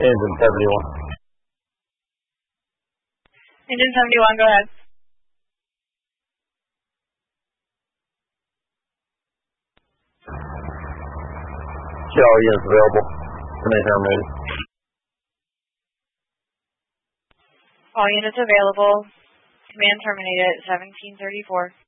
Engine 71. Engine 71, go ahead. See all units available. Command terminated. All units available. Command terminated at 1734.